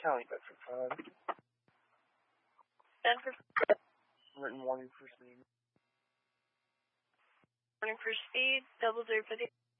County Bedford 5. Bedford. Written warning for speed. Warning for speed, 0050.